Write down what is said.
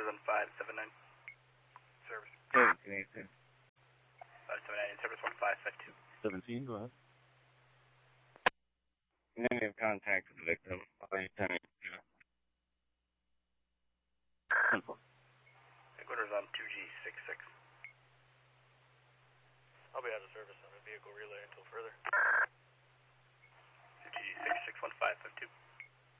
1579. Service. 17, 579 in service 1552. 17, go ahead. Negative contact with the victim. Lieutenant. 10-4. Headquarters on 2G66. I'll be out of service on a vehicle relay until further. 2G66 1552.